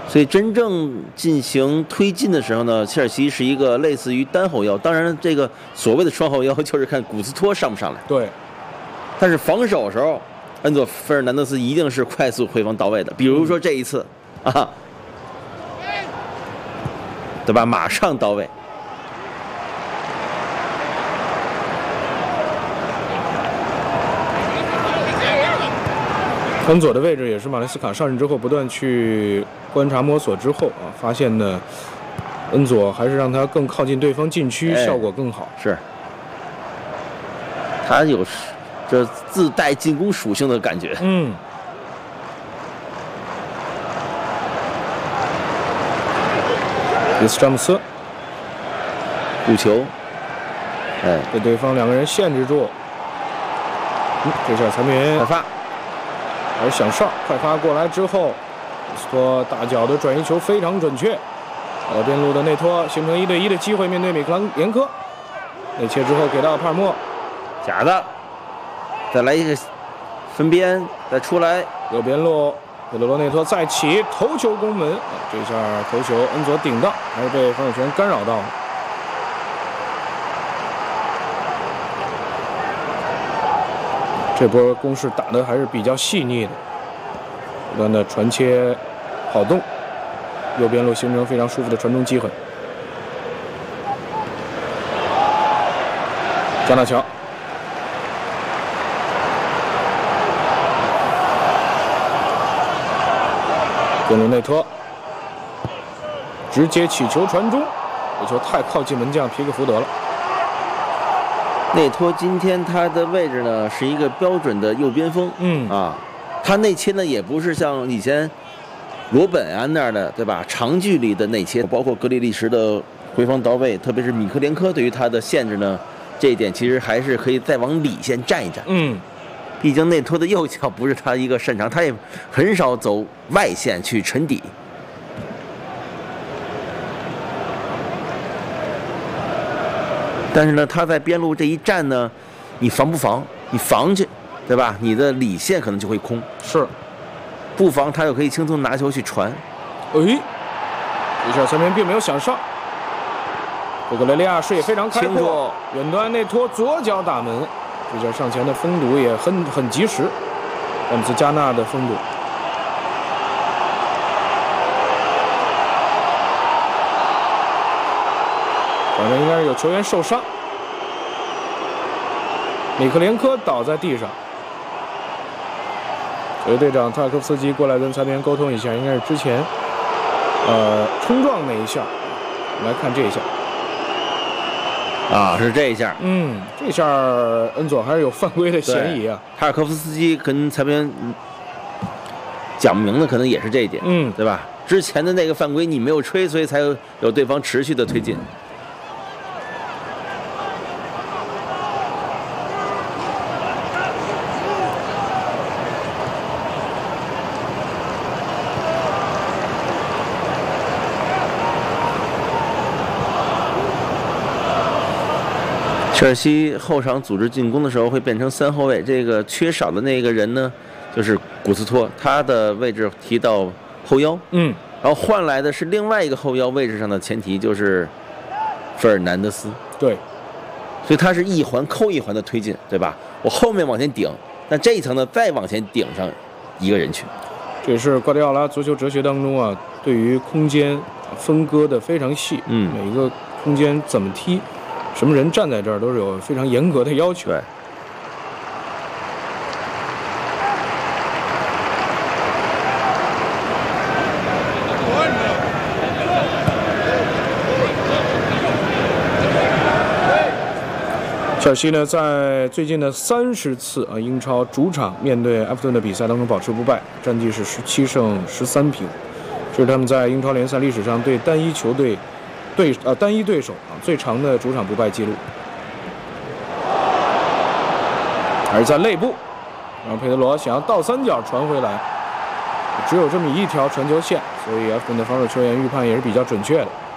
所以真正进行推进的时候呢，切尔西是一个类似于单后腰。当然，这个所谓的双后腰就是看古斯托上不上来。 对。 但是防守的时候，恩佐·费尔南德斯一定是快速回防到位的。比如说这一次啊，对吧？马上到位。 恩佐的位置也是马雷斯卡上任之后不断去观察摸索之后啊，发现呢，恩佐还是让他更靠近对方禁区，效果更好。 是，他有这自带进攻属性的感觉。 嗯。里斯詹姆斯护球， 被对方两个人限制住。这下裁判员快发。 而响哨，快发过来之后，斯托大脚的转移球非常准确，到边路的内托形成1对1的机会，面对米克朗连科，内切之后给到帕尔默， 假的，再来一个分边，再出来右边路，佩德罗内托再起头球攻门，这下头球恩佐顶到，还是被防守权干扰到了。这波攻势打得还是比较细腻的，不断的传切跑动，右边路形成非常舒服的传中机会。加纳乔，边路内托，直接起球传中，这球太靠近门将皮克福德了。 内托今天他的位置呢是一个标准的右边锋，他内切呢也不是像以前罗本啊那样的，对吧？长距离的内切，包括格里利什的回防到位，特别是米克连科对于他的限制呢，这一点其实还是可以再往里线站一站。毕竟内托的右脚不是他一个擅长，他也很少走外线去沉底。但是呢，他在边路这一站呢，你防不防？你防去，对吧？你的里线可能就会空。 是， 不防他又可以轻松拿球去传。 这下裁判并没有响哨。布格雷利亚视野非常开阔，远端内托左脚打门，这下上前的封堵也很及时。詹姆斯加纳的封堵。反正应该是有球员受伤，米克连科倒在地上，球队队长塔尔科夫斯基过来跟裁判员沟通一下，应该是之前冲撞那一下。我们来看这一下， 是这一下， 这下恩佐还是有犯规的嫌疑啊。 塔尔科夫斯基跟裁判员讲明的可能也是这一点，对吧？之前的那个犯规你没有吹，所以才有对方持续的推进。切尔西后场组织进攻的时候会变成3后卫，这个缺少的那个人呢，就是古斯托，他的位置提到后腰，然后换来的是另外一个后腰位置上的前提就是费尔南德斯， 对， 所以他是一环扣一环的推进，对吧？我后面往前顶，那这一层呢再往前顶上一个人去， 这是瓜迪奥拉足球哲学当中啊，对于空间分割的非常细，每一个空间怎么踢。什么人站在这儿都是有非常严格的要求。 对， 切尔西呢，在最近的30次英超主场面对埃弗顿的比赛当中保持不败，战绩是17胜13平，这是他们在英超联赛历史上对单一对手最长的主场不败记录。而在内部，然后佩德罗想要倒三角传回来，只有这么一条传球线，所以埃弗顿的防守球员预判也是比较准确的。